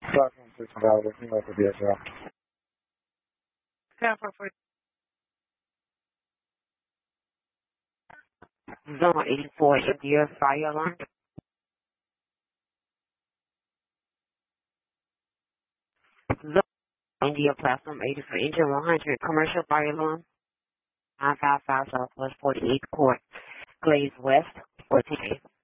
Platform 6 available. You know, for DSL. Zone 84, India fire alarm. Zone India platform 80 for engine 100, commercial fire alarm. 955 Southwest 48th Court, Glaze West, 14.